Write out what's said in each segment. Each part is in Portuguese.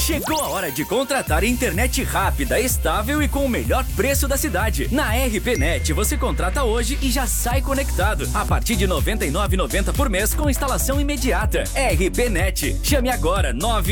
Chegou a hora de contratar internet rápida, estável e com o melhor preço da cidade. Na RPNet você contrata hoje e já sai conectado. A partir de R$ 99,90 por mês com instalação imediata. RPNet. Chame agora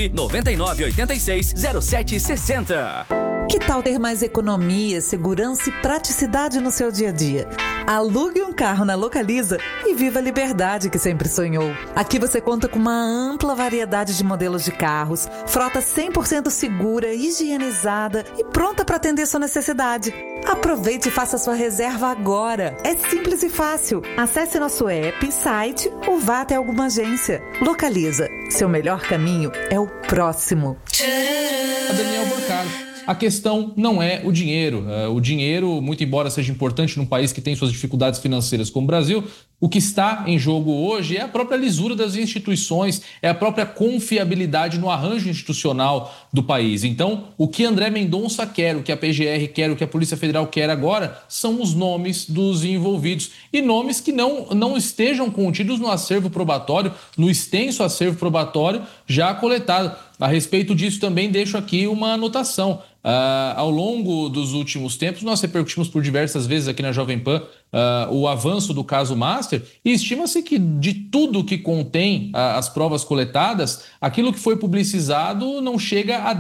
999860760. Que tal ter mais economia, segurança e praticidade no seu dia a dia? Alugue um carro na Localiza e viva a liberdade que sempre sonhou. Aqui você conta com uma ampla variedade de modelos de carros, frota 100% segura, higienizada e pronta para atender sua necessidade. Aproveite e faça sua reserva agora. É simples e fácil. Acesse nosso app, site ou vá até alguma agência. Localiza. Seu melhor caminho é o próximo. Daniel Borcaro. A questão não é o dinheiro. O dinheiro, muito embora seja importante num país que tem suas dificuldades financeiras como o Brasil, o que está em jogo hoje é a própria lisura das instituições, é a própria confiabilidade no arranjo institucional do país. Então, o que André Mendonça quer, o que a PGR quer, o que a Polícia Federal quer agora, são os nomes dos envolvidos. E nomes que não estejam contidos no acervo probatório, no extenso acervo probatório já coletado. A respeito disso, também deixo aqui uma anotação. Ao longo dos últimos tempos, nós repercutimos por diversas vezes aqui na Jovem Pan o avanço do caso Master, e estima-se que de tudo que contém as provas coletadas, aquilo que foi publicizado não chega a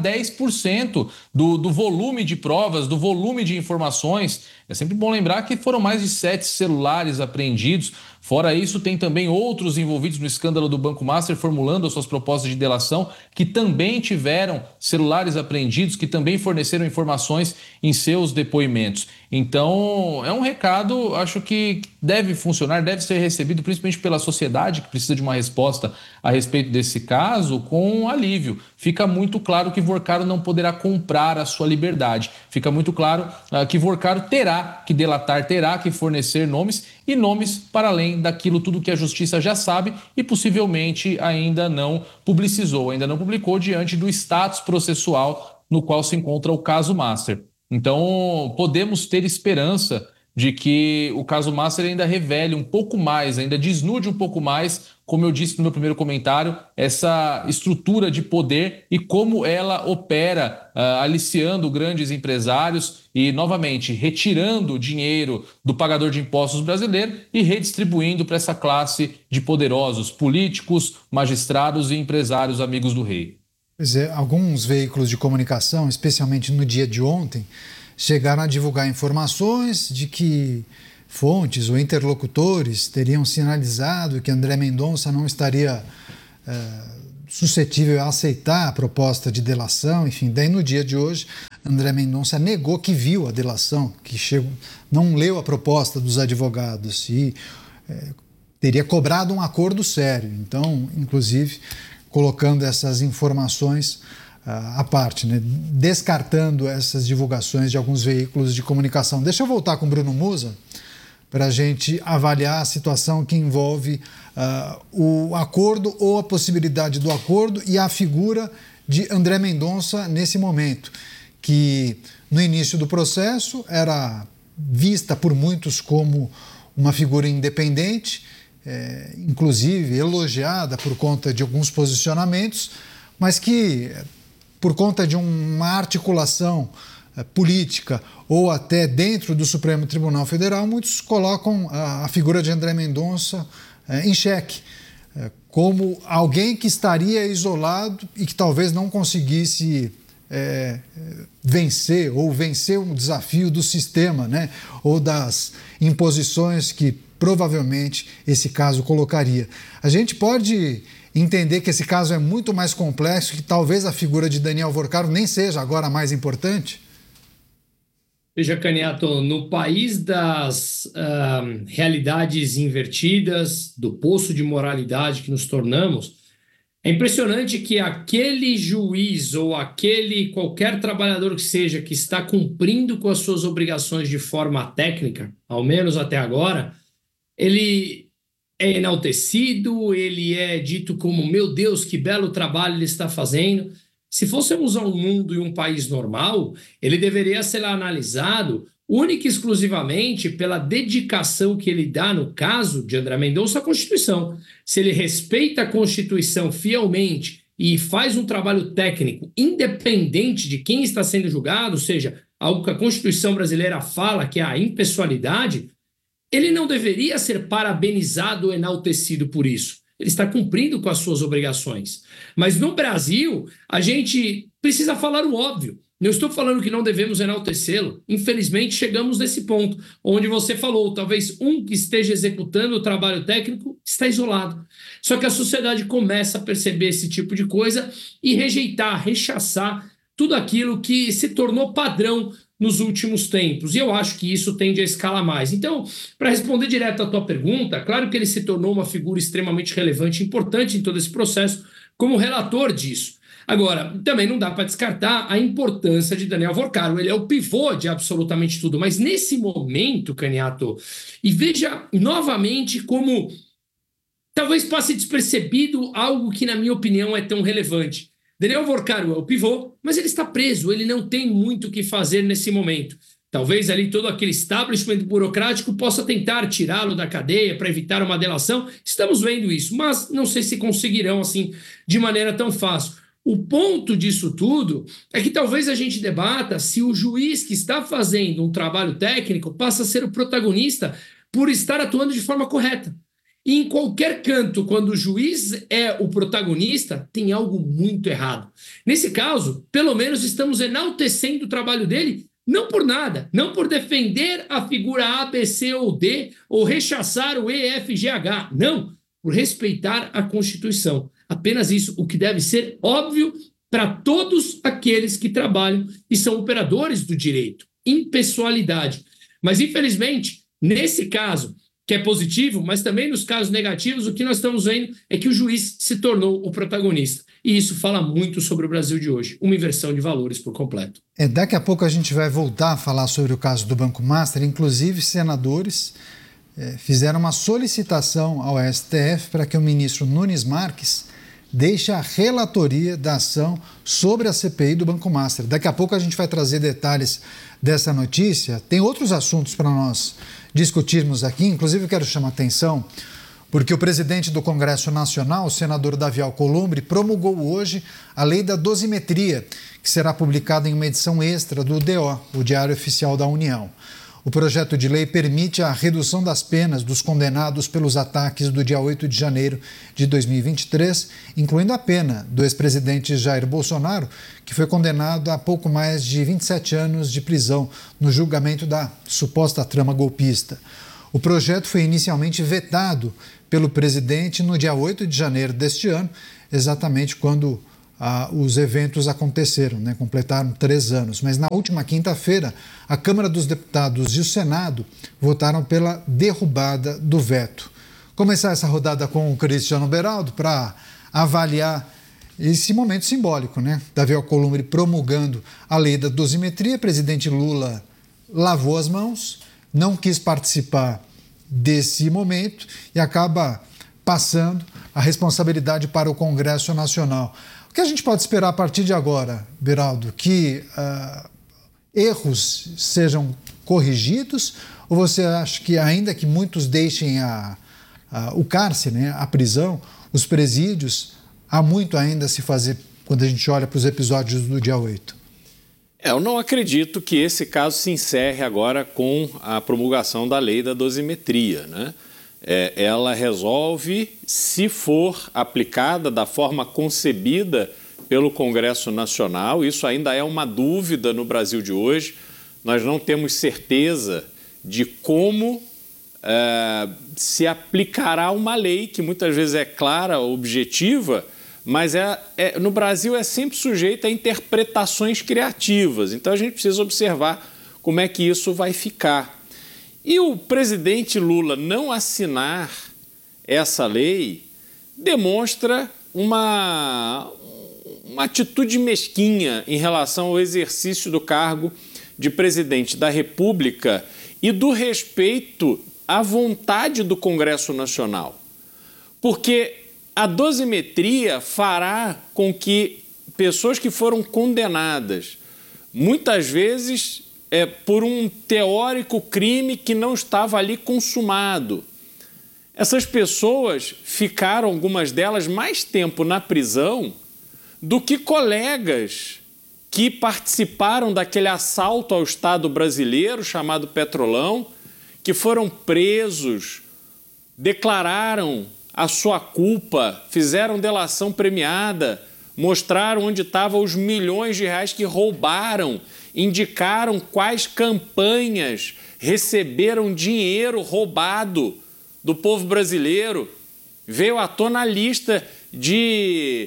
10% do volume de provas, do volume de informações. É sempre bom lembrar que foram mais de 7 celulares apreendidos. Fora isso, tem também outros envolvidos no escândalo do Banco Master formulando as suas propostas de delação, que também tiveram celulares apreendidos, que também forneceram informações em seus depoimentos. Então, é um recado, acho que deve funcionar, deve ser recebido principalmente pela sociedade, que precisa de uma resposta a respeito desse caso, com alívio. Fica muito claro que Vorcaro não poderá comprar a sua liberdade. Fica muito claro que Vorcaro terá que delatar, terá que fornecer nomes, e nomes para além daquilo tudo que a justiça já sabe e possivelmente ainda não publicizou, ainda não publicou diante do status processual no qual se encontra o caso Master. Então, podemos ter esperança de que o caso Master ainda revele um pouco mais, ainda desnude um pouco mais, como eu disse no meu primeiro comentário, essa estrutura de poder e como ela opera, aliciando grandes empresários e, novamente, retirando dinheiro do pagador de impostos brasileiro e redistribuindo para essa classe de poderosos políticos, magistrados e empresários amigos do rei. Pois é, alguns veículos de comunicação, especialmente no dia de ontem, chegaram a divulgar informações de que fontes ou interlocutores teriam sinalizado que André Mendonça não estaria suscetível a aceitar a proposta de delação. Enfim, daí no dia de hoje, André Mendonça negou que viu a delação, que não leu a proposta dos advogados e teria cobrado um acordo sério. Então, inclusive, colocando essas informações à parte, né? Descartando essas divulgações de alguns veículos de comunicação. Deixa eu voltar com o Bruno Musa para a gente avaliar a situação que envolve o acordo ou a possibilidade do acordo e a figura de André Mendonça nesse momento, que no início do processo era vista por muitos como uma figura independente, inclusive elogiada por conta de alguns posicionamentos, mas que, por conta de uma articulação política ou até dentro do Supremo Tribunal Federal, muitos colocam a figura de André Mendonça em xeque, como alguém que estaria isolado e que talvez não conseguisse vencer um desafio do sistema, né? Ou das imposições que provavelmente esse caso colocaria. A gente pode entender que esse caso é muito mais complexo, que talvez a figura de Daniel Vorcaro nem seja agora a mais importante? Veja, Caniato, no país das realidades invertidas, do poço de moralidade que nos tornamos, é impressionante que aquele juiz ou qualquer trabalhador que seja que está cumprindo com as suas obrigações de forma técnica, ao menos até agora, ele é enaltecido, ele é dito como, meu Deus, que belo trabalho ele está fazendo. Se fôssemos um mundo e um país normal, ele deveria ser analisado única e exclusivamente pela dedicação que ele dá, no caso de André Mendonça, à Constituição. Se ele respeita a Constituição fielmente e faz um trabalho técnico independente de quem está sendo julgado, ou seja, algo que a Constituição brasileira fala, que é a impessoalidade, ele não deveria ser parabenizado ou enaltecido por isso. Ele está cumprindo com as suas obrigações. Mas no Brasil, a gente precisa falar o óbvio. Não estou falando que não devemos enaltecê-lo. Infelizmente, chegamos nesse ponto, onde você falou, talvez um que esteja executando o trabalho técnico está isolado. Só que a sociedade começa a perceber esse tipo de coisa e rejeitar, rechaçar tudo aquilo que se tornou padrão nos últimos tempos. E eu acho que isso tende a escalar mais. Então, para responder direto à tua pergunta, claro que ele se tornou uma figura extremamente relevante e importante em todo esse processo como relator disso. Agora, também não dá para descartar a importância de Daniel Vorcaro. Ele é o pivô de absolutamente tudo. Mas nesse momento, Caniato, e veja novamente como talvez passe despercebido algo que, na minha opinião, é tão relevante. Daniel Vorcaro é o pivô, mas ele está preso. Ele não tem muito o que fazer nesse momento. Talvez ali todo aquele establishment burocrático possa tentar tirá-lo da cadeia para evitar uma delação. Estamos vendo isso, mas não sei se conseguirão assim de maneira tão fácil. O ponto disso tudo é que talvez a gente debata se o juiz que está fazendo um trabalho técnico passa a ser o protagonista por estar atuando de forma correta. E em qualquer canto, quando o juiz é o protagonista, tem algo muito errado. Nesse caso, pelo menos estamos enaltecendo o trabalho dele, não por nada, não por defender a figura A, B, C ou D, ou rechaçar o E, F, G, H. Não, por respeitar a Constituição. Apenas isso, o que deve ser óbvio para todos aqueles que trabalham e são operadores do direito. Impessoalidade. Mas, infelizmente, nesse caso, que é positivo, mas também nos casos negativos, o que nós estamos vendo é que o juiz se tornou o protagonista. E isso fala muito sobre o Brasil de hoje, uma inversão de valores por completo. Daqui a pouco a gente vai voltar a falar sobre o caso do Banco Master, inclusive senadores fizeram uma solicitação ao STF para que o ministro Nunes Marques deixe a relatoria da ação sobre a CPI do Banco Master. Daqui a pouco a gente vai trazer detalhes dessa notícia. Tem outros assuntos para nós discutirmos aqui, inclusive eu quero chamar a atenção porque o presidente do Congresso Nacional, o senador Davi Alcolumbre, promulgou hoje a Lei da Dosimetria, que será publicada em uma edição extra do DO, o Diário Oficial da União. O projeto de lei permite a redução das penas dos condenados pelos ataques do dia 8 de janeiro de 2023, incluindo a pena do ex-presidente Jair Bolsonaro, que foi condenado a pouco mais de 27 anos de prisão no julgamento da suposta trama golpista. O projeto foi inicialmente vetado pelo presidente no dia 8 de janeiro deste ano, exatamente quando os eventos aconteceram, completaram 3 anos. Mas na última quinta-feira, a Câmara dos Deputados e o Senado votaram pela derrubada do veto. Começar essa rodada com o Cristiano Beraldo para avaliar esse momento simbólico, Davi Alcolumbre promulgando a lei da dosimetria, presidente Lula lavou as mãos, não quis participar desse momento e acaba passando a responsabilidade para o Congresso Nacional. O que a gente pode esperar a partir de agora, Beraldo? Que erros sejam corrigidos? Ou você acha que, ainda que muitos deixem o cárcere, a prisão, os presídios, há muito ainda a se fazer quando a gente olha para os episódios do dia 8? Eu não acredito que esse caso se encerre agora com a promulgação da lei da dosimetria, Ela resolve, se for aplicada da forma concebida pelo Congresso Nacional. Isso ainda é uma dúvida no Brasil de hoje. Nós não temos certeza de como se aplicará uma lei que muitas vezes é clara, objetiva, mas no Brasil é sempre sujeita a interpretações criativas. Então a gente precisa observar como é que isso vai ficar. E o presidente Lula não assinar essa lei demonstra uma atitude mesquinha em relação ao exercício do cargo de presidente da República e do respeito à vontade do Congresso Nacional. Porque a dosimetria fará com que pessoas que foram condenadas, muitas vezes por um teórico crime que não estava ali consumado. Essas pessoas ficaram, algumas delas, mais tempo na prisão do que colegas que participaram daquele assalto ao Estado brasileiro chamado Petrolão, que foram presos, declararam a sua culpa, fizeram delação premiada, mostraram onde estavam os milhões de reais que roubaram, indicaram quais campanhas receberam dinheiro roubado do povo brasileiro. Veio à tona a lista de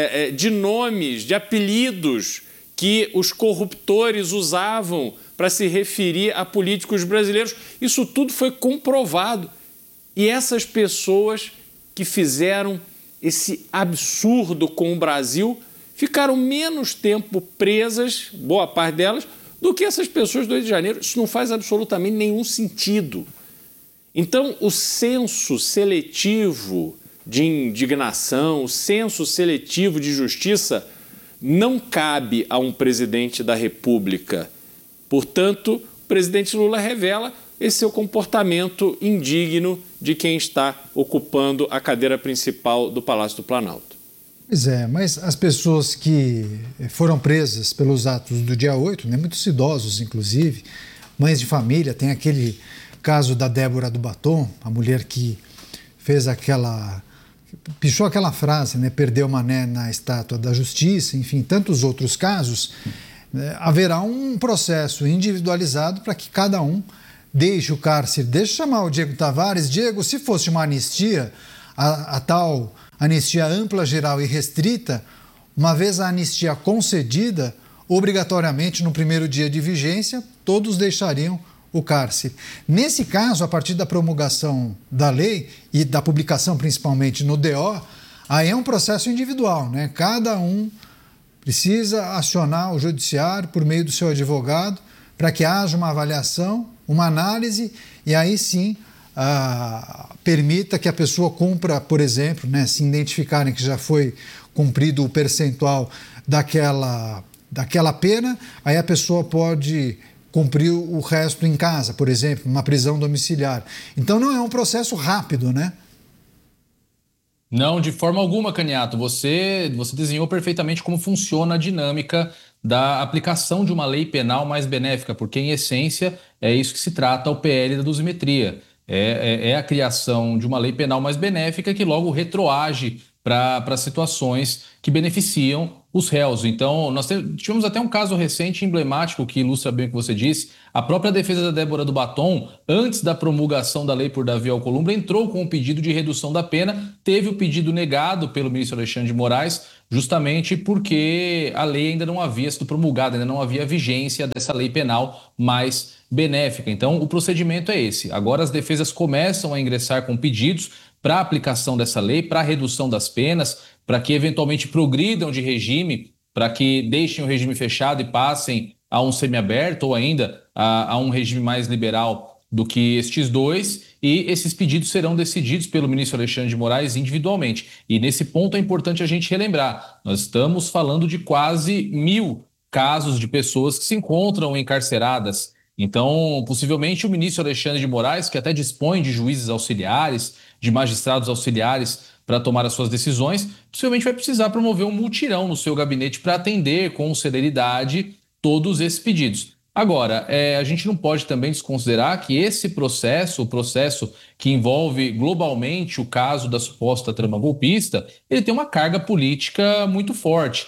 nomes, de apelidos que os corruptores usavam para se referir a políticos brasileiros. Isso tudo foi comprovado. E essas pessoas que fizeram esse absurdo com o Brasil ficaram menos tempo presas, boa parte delas, do que essas pessoas do Rio de Janeiro. Isso não faz absolutamente nenhum sentido. Então, o senso seletivo de indignação, o senso seletivo de justiça não cabe a um presidente da República. Portanto, o presidente Lula revela esse seu comportamento indigno de quem está ocupando a cadeira principal do Palácio do Planalto. Pois é, mas as pessoas que foram presas pelos atos do dia 8, né, muitos idosos, inclusive, mães de família, tem aquele caso da Débora do Batom, a mulher que fez pichou aquela frase, né, perdeu mané na estátua da justiça, enfim, tantos outros casos, haverá um processo individualizado para que cada um deixe o cárcere. Deixa eu chamar o Diego Tavares. Diego, se fosse uma anistia, a tal anistia ampla, geral e restrita, uma vez a anistia concedida, obrigatoriamente no primeiro dia de vigência, todos deixariam o cárcere. Nesse caso, a partir da promulgação da lei e da publicação principalmente no DO, aí é um processo individual, né? Cada um precisa acionar o judiciário por meio do seu advogado para que haja uma avaliação, uma análise e aí sim permita que a pessoa cumpra, por exemplo, né, se identificarem que já foi cumprido o percentual daquela pena, aí a pessoa pode cumprir o resto em casa, por exemplo, uma prisão domiciliar. Então não é um processo rápido, né? Não, de forma alguma, Caniato. Você desenhou perfeitamente como funciona a dinâmica da aplicação de uma lei penal mais benéfica, porque, em essência, é isso que se trata o PL da dosimetria. É a criação de uma lei penal mais benéfica que logo retroage para situações que beneficiam os réus. Então, nós tivemos até um caso recente emblemático que ilustra bem o que você disse. A própria defesa da Débora do Batom, antes da promulgação da lei por Davi Alcolumbre, entrou com um pedido de redução da pena, teve o pedido negado pelo ministro Alexandre de Moraes, justamente porque a lei ainda não havia sido promulgada, ainda não havia vigência dessa lei penal mais benéfica. Então, o procedimento é esse. Agora as defesas começam a ingressar com pedidos para a aplicação dessa lei, para a redução das penas, para que eventualmente progridam de regime, para que deixem o regime fechado e passem a um semiaberto ou ainda a um regime mais liberal do que estes dois, e esses pedidos serão decididos pelo ministro Alexandre de Moraes individualmente. E nesse ponto é importante a gente relembrar, nós estamos falando de quase 1.000 casos de pessoas que se encontram encarceradas. Então, possivelmente o ministro Alexandre de Moraes, que até dispõe de juízes auxiliares, de magistrados auxiliares para tomar as suas decisões, possivelmente vai precisar promover um mutirão no seu gabinete para atender com celeridade todos esses pedidos. Agora, a gente não pode também desconsiderar que esse processo, o processo que envolve globalmente o caso da suposta trama golpista, ele tem uma carga política muito forte.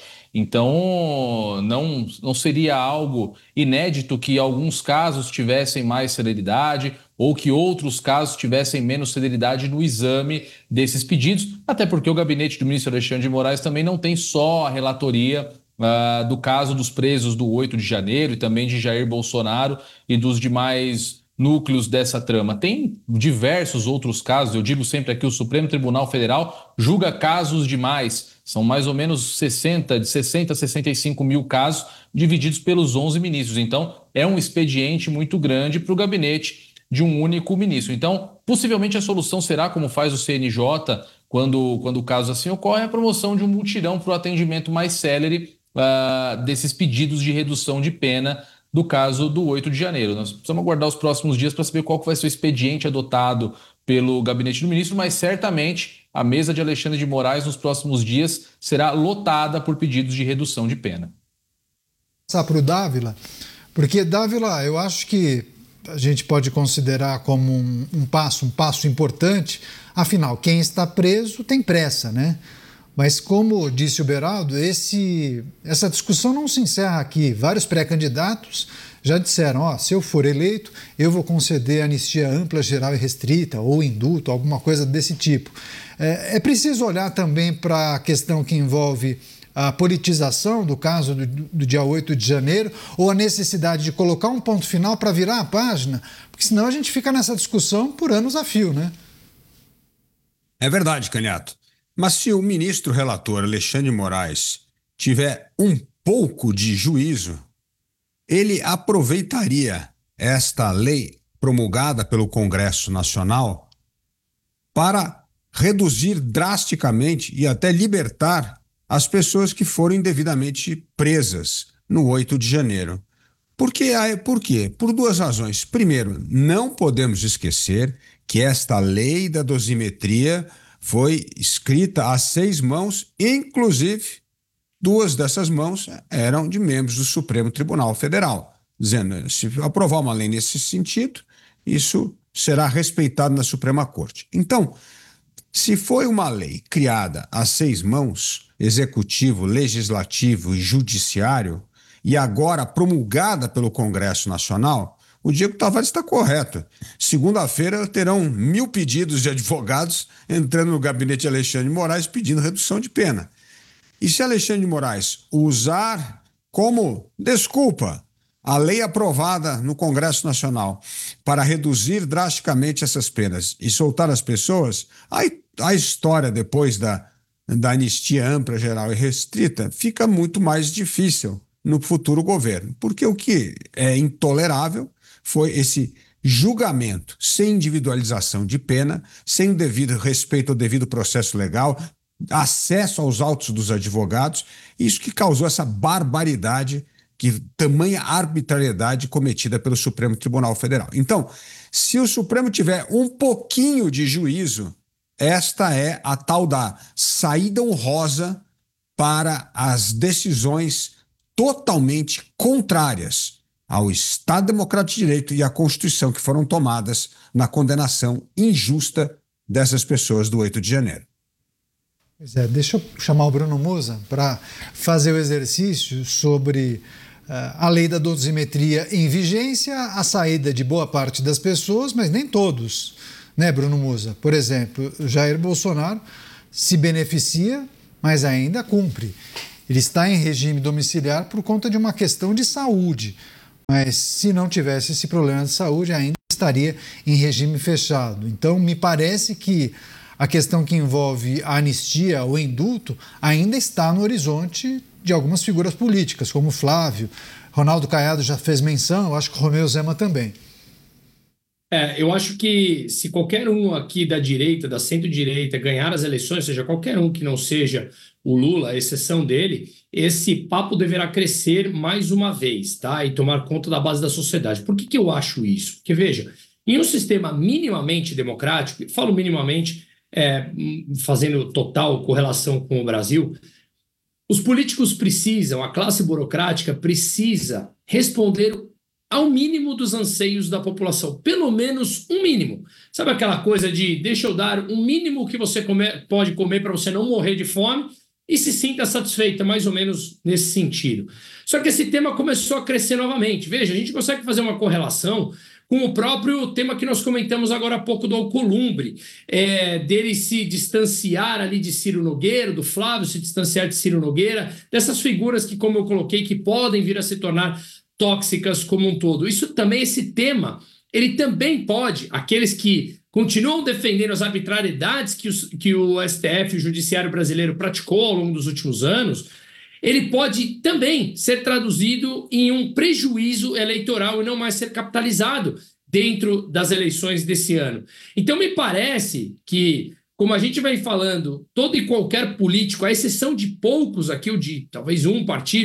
Então, não seria algo inédito que alguns casos tivessem mais celeridade ou que outros casos tivessem menos celeridade no exame desses pedidos, até porque o gabinete do ministro Alexandre de Moraes também não tem só a relatoria do caso dos presos do 8 de janeiro e também de Jair Bolsonaro e dos demais núcleos dessa trama. Tem diversos outros casos, eu digo sempre aqui, o Supremo Tribunal Federal julga casos demais, são mais ou menos 60 a 65 mil casos divididos pelos 11 ministros. Então, é um expediente muito grande para o gabinete de um único ministro. Então, possivelmente a solução será, como faz o CNJ, quando o caso assim ocorre, a promoção de um mutirão para o atendimento mais célere desses pedidos de redução de pena do caso do 8 de janeiro. Nós precisamos aguardar os próximos dias para saber qual vai ser o expediente adotado pelo gabinete do ministro, mas certamente a mesa de Alexandre de Moraes nos próximos dias será lotada por pedidos de redução de pena. Passar para o Dávila, porque Dávila, eu acho que a gente pode considerar como um passo importante. Afinal, quem está preso tem pressa, né? Mas como disse o Beraldo, essa discussão não se encerra aqui. Vários pré-candidatos já disseram, se eu for eleito, eu vou conceder anistia ampla, geral e restrita, ou indulto, alguma coisa desse tipo. É preciso olhar também para a questão que envolve a politização do caso do dia 8 de janeiro, ou a necessidade de colocar um ponto final para virar a página, porque senão a gente fica nessa discussão por anos a fio, né? É verdade, Canhato. Mas se o ministro relator Alexandre de Moraes tiver um pouco de juízo, ele aproveitaria esta lei promulgada pelo Congresso Nacional para reduzir drasticamente e até libertar as pessoas que foram indevidamente presas no 8 de janeiro. Por quê? Por duas razões. Primeiro, não podemos esquecer que esta lei da dosimetria foi escrita a 6 mãos, inclusive 2 dessas mãos eram de membros do Supremo Tribunal Federal, dizendo, se aprovar uma lei nesse sentido, isso será respeitado na Suprema Corte. Então, se foi uma lei criada a 6 mãos, executivo, legislativo e judiciário, e agora promulgada pelo Congresso Nacional, o Diego Tavares está correto. Segunda-feira terão 1.000 pedidos de advogados entrando no gabinete de Alexandre de Moraes pedindo redução de pena. E se Alexandre de Moraes usar como desculpa a lei aprovada no Congresso Nacional para reduzir drasticamente essas penas e soltar as pessoas, a história depois da anistia ampla, geral e restrita fica muito mais difícil no futuro governo. Porque o que é intolerável foi esse julgamento sem individualização de pena, sem devido respeito ao devido processo legal, acesso aos autos dos advogados, isso que causou essa barbaridade, tamanha arbitrariedade cometida pelo Supremo Tribunal Federal. Então, se o Supremo tiver um pouquinho de juízo, esta é a tal da saída honrosa para as decisões totalmente contrárias ao Estado Democrático de Direito e à Constituição que foram tomadas na condenação injusta dessas pessoas do 8 de janeiro. Pois é, deixa eu chamar o Bruno Musa para fazer o exercício sobre a lei da dosimetria em vigência, a saída de boa parte das pessoas, mas nem todos, né, Bruno Musa? Por exemplo, Jair Bolsonaro se beneficia, mas ainda cumpre. Ele está em regime domiciliar por conta de uma questão de saúde, mas se não tivesse esse problema de saúde, ainda estaria em regime fechado. Então, me parece que a questão que envolve a anistia ou indulto ainda está no horizonte de algumas figuras políticas, como Flávio, Ronaldo Caiado já fez menção, eu acho que o Romeu Zema também. Eu acho que se qualquer um aqui da direita, da centro-direita, ganhar as eleições, ou seja, qualquer um que não seja o Lula, a exceção dele, esse papo deverá crescer mais uma vez, tá? E tomar conta da base da sociedade. Por que eu acho isso? Porque, veja, em um sistema minimamente democrático, falo minimamente, fazendo total correlação com o Brasil, os políticos precisam, a classe burocrática precisa responder ao mínimo dos anseios da população, pelo menos um mínimo. Sabe aquela coisa de deixa eu dar um mínimo que você pode comer para você não morrer de fome e se sinta satisfeita, mais ou menos nesse sentido. Só que esse tema começou a crescer novamente. Veja, a gente consegue fazer uma correlação com o próprio tema que nós comentamos agora há pouco do Alcolumbre, dele se distanciar ali de Ciro Nogueira, do Flávio se distanciar de Ciro Nogueira, dessas figuras que, como eu coloquei, que podem vir a se tornar tóxicas como um todo. Esse tema, ele também pode, aqueles que continuam defendendo as arbitrariedades que o STF, o Judiciário Brasileiro, praticou ao longo dos últimos anos, ele pode também ser traduzido em um prejuízo eleitoral e não mais ser capitalizado dentro das eleições desse ano. Então, me parece que, como a gente vem falando, todo e qualquer político, à exceção de poucos aqui, ou de talvez um partido,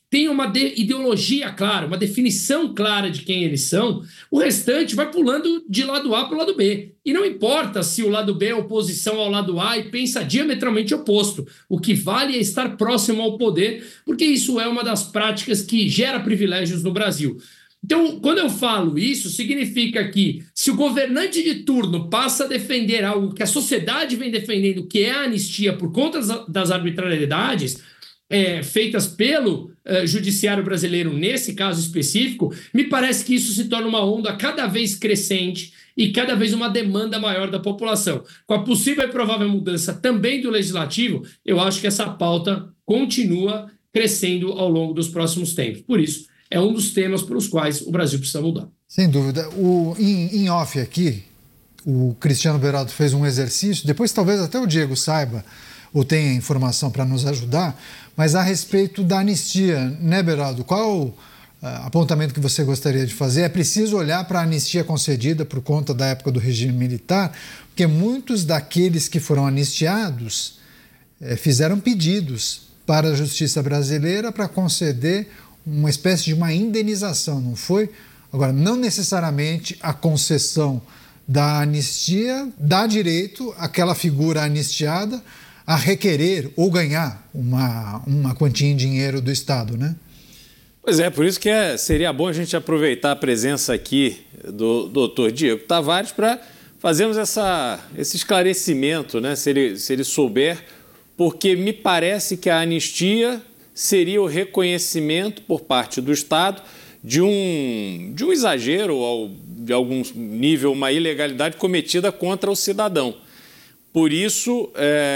tenham uma ideologia clara, uma definição clara de quem eles são, o restante vai pulando de lado A para o lado B. E não importa se o lado B é oposição ao lado A e pensa diametralmente oposto. O que vale é estar próximo ao poder, porque isso é uma das práticas que gera privilégios no Brasil. Então, quando eu falo isso, significa que se o governante de turno passa a defender algo que a sociedade vem defendendo, que é a anistia por conta das arbitrariedades feitas pelo judiciário brasileiro nesse caso específico, me parece que isso se torna uma onda cada vez crescente e cada vez uma demanda maior da população. Com a possível e provável mudança também do legislativo, eu acho que essa pauta continua crescendo ao longo dos próximos tempos. Por isso, é um dos temas pelos quais o Brasil precisa mudar. Sem dúvida. Em off aqui, o Cristiano Beraldo fez um exercício, depois talvez até o Diego saiba ou tenha informação para nos ajudar, mas a respeito da anistia, né, Beraldo? Qual apontamento que você gostaria de fazer? É preciso olhar para a anistia concedida por conta da época do regime militar, porque muitos daqueles que foram anistiados fizeram pedidos para a justiça brasileira para conceder uma espécie de uma indenização, não foi? Agora, não necessariamente a concessão da anistia dá direito àquela figura anistiada a requerer ou ganhar uma quantia em dinheiro do Estado, né? Pois é, por isso que seria bom a gente aproveitar a presença aqui do doutor Diego Tavares para fazermos esse esclarecimento, né? Se ele souber, porque me parece que a anistia seria o reconhecimento por parte do Estado de um exagero ou de algum nível, uma ilegalidade cometida contra o cidadão. Por isso,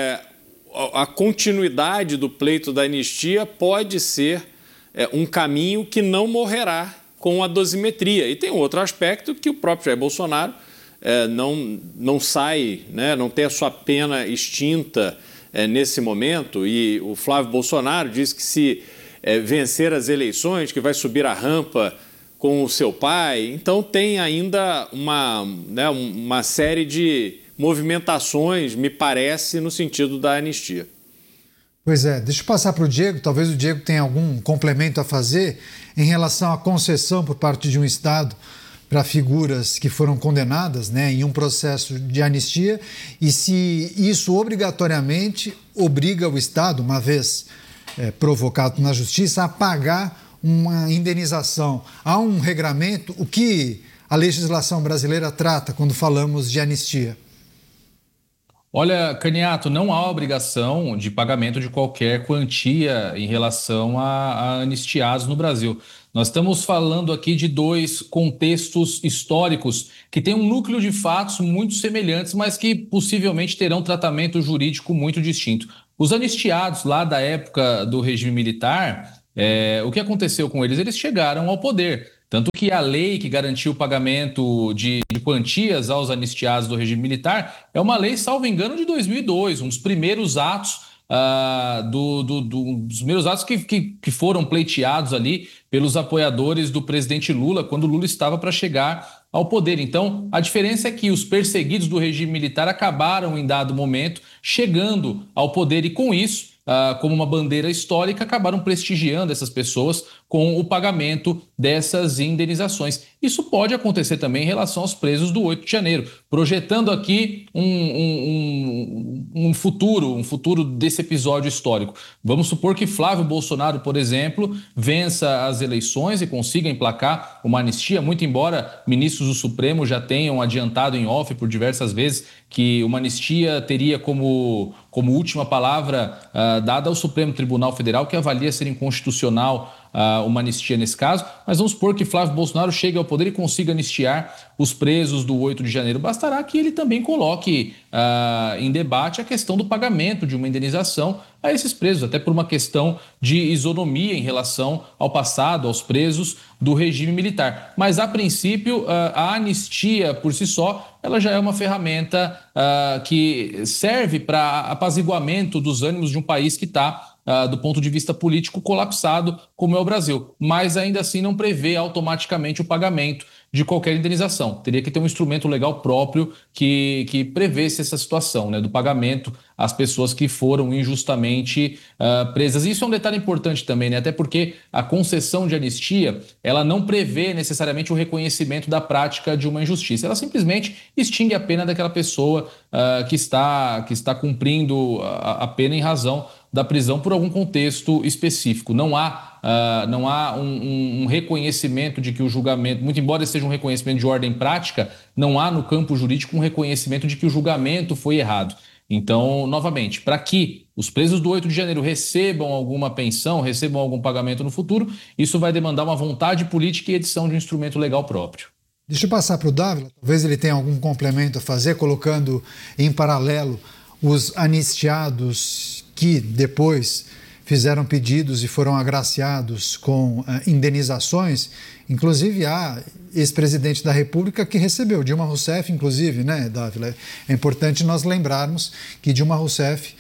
a continuidade do pleito da anistia pode ser um caminho que não morrerá com a dosimetria. E tem outro aspecto que o próprio Jair Bolsonaro não sai, né, não tem a sua pena extinta nesse momento, e o Flávio Bolsonaro disse que se vencer as eleições, que vai subir a rampa com o seu pai. Então tem ainda uma série de movimentações, me parece, no sentido da anistia. Pois é, deixa eu passar para o Diego, talvez o Diego tenha algum complemento a fazer em relação à concessão por parte de um Estado para figuras que foram condenadas, né, em um processo de anistia, e se isso obrigatoriamente obriga o Estado, uma vez provocado na justiça, a pagar uma indenização. Há um regramento, o que a legislação brasileira trata quando falamos de anistia? Olha, Caniato, não há obrigação de pagamento de qualquer quantia em relação a anistiados no Brasil. Nós estamos falando aqui de dois contextos históricos que têm um núcleo de fatos muito semelhantes, mas que possivelmente terão tratamento jurídico muito distinto. Os anistiados lá da época do regime militar, o que aconteceu com eles? Eles chegaram ao poder. Tanto que a lei que garantiu o pagamento de quantias aos anistiados do regime militar é uma lei, salvo engano, de 2002, um dos primeiros atos dos primeiros atos que foram pleiteados ali pelos apoiadores do presidente Lula, quando Lula estava para chegar ao poder. Então, a diferença é que os perseguidos do regime militar acabaram, em dado momento, chegando ao poder e, com isso, como uma bandeira histórica, acabaram prestigiando essas pessoas com o pagamento dessas indenizações. Isso pode acontecer também em relação aos presos do 8 de janeiro, projetando aqui um futuro desse episódio histórico. Vamos supor que Flávio Bolsonaro, por exemplo, vença as eleições e consiga emplacar uma anistia, muito embora ministros do Supremo já tenham adiantado em off por diversas vezes que uma anistia teria como última palavra dada ao Supremo Tribunal Federal, que avalia ser inconstitucional uma anistia nesse caso, mas vamos supor que Flávio Bolsonaro chegue ao poder e consiga anistiar os presos do 8 de janeiro. Bastará que ele também coloque em debate a questão do pagamento de uma indenização a esses presos, até por uma questão de isonomia em relação ao passado, aos presos do regime militar. Mas, a princípio, a anistia por si só, ela já é uma ferramenta que serve para apaziguamento dos ânimos de um país que está, do ponto de vista político, colapsado, como é o Brasil. Mas ainda assim não prevê automaticamente o pagamento de qualquer indenização. Teria que ter um instrumento legal próprio que prevesse essa situação, né, do pagamento as pessoas que foram injustamente presas. Isso é um detalhe importante também, né? Até porque a concessão de anistia, ela não prevê necessariamente o reconhecimento da prática de uma injustiça. Ela simplesmente extingue a pena daquela pessoa que está cumprindo a pena em razão da prisão por algum contexto específico. Não há um reconhecimento de que o julgamento, muito embora seja um reconhecimento de ordem prática, não há no campo jurídico um reconhecimento de que o julgamento foi errado. Então, novamente, para que os presos do 8 de janeiro recebam alguma pensão, recebam algum pagamento no futuro, isso vai demandar uma vontade política e edição de um instrumento legal próprio. Deixa eu passar para o Dávila, talvez ele tenha algum complemento a fazer, colocando em paralelo os anistiados que depois fizeram pedidos e foram agraciados com indenizações. Inclusive há ex-presidente da República que recebeu, Dilma Rousseff, inclusive, né, Dávila? É importante nós lembrarmos que Dilma Rousseff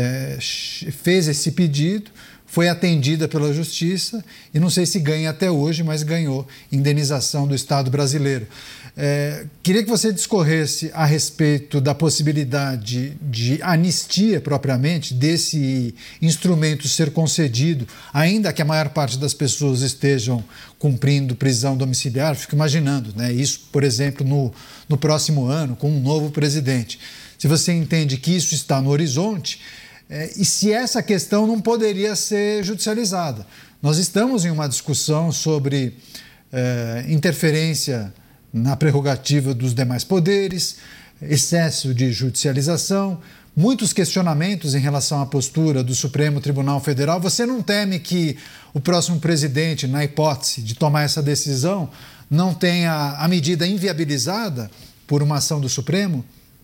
fez esse pedido, foi atendida pela Justiça e não sei se ganha até hoje, mas ganhou indenização do Estado brasileiro. Queria que você discorresse a respeito da possibilidade de anistia propriamente, desse instrumento ser concedido, ainda que a maior parte das pessoas estejam cumprindo prisão domiciliar. Fico imaginando, né, isso, por exemplo, no próximo ano, com um novo presidente. Se você entende que isso está no horizonte, e se essa questão não poderia ser judicializada. Nós estamos em uma discussão sobre interferência na prerrogativa dos demais poderes, excesso de judicialização, muitos questionamentos em relação à postura do Supremo Tribunal Federal. Você não teme que o próximo presidente, na hipótese de tomar essa decisão, não tenha a medida inviabilizada por uma ação do Supremo?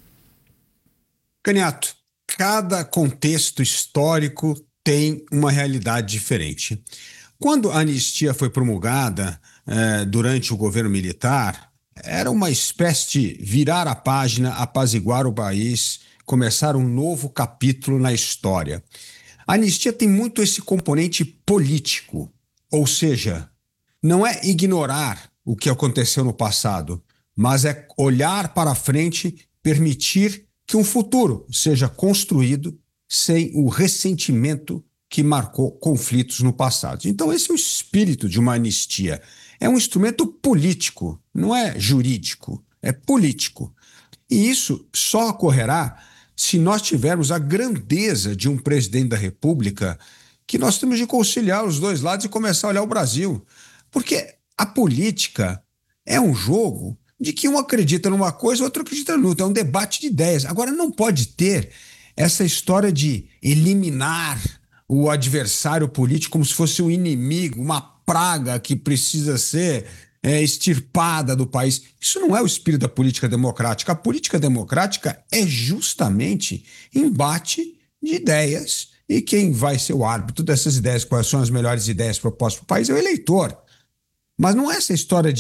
Canhato, cada contexto histórico tem uma realidade diferente. Quando a anistia foi promulgada durante o governo militar, era uma espécie de virar a página, apaziguar o país, começar um novo capítulo na história. A anistia tem muito esse componente político, ou seja, não é ignorar o que aconteceu no passado, mas é olhar para frente, permitir que um futuro seja construído sem o ressentimento que marcou conflitos no passado. Então, esse é o espírito de uma anistia. É um instrumento político, não é jurídico, é político. E isso só ocorrerá se nós tivermos a grandeza de um presidente da República, que nós temos de conciliar os dois lados e começar a olhar o Brasil. Porque a política é um jogo de que um acredita numa coisa, o outro acredita em outra. É um debate de ideias. Agora, não pode ter essa história de eliminar o adversário político como se fosse um inimigo, uma praga que precisa ser extirpada do país. Isso não é o espírito da política democrática. A política democrática é justamente embate de ideias, e quem vai ser o árbitro dessas ideias, quais são as melhores ideias propostas para o país, é o eleitor. Mas não é essa história de